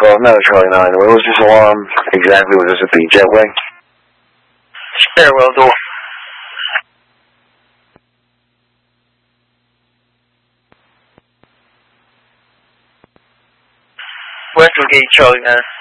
12, no, Charlie 9. Where was this alarm exactly? Was this at the jetway? Stairwell door. Ventral gate, Charlie 9.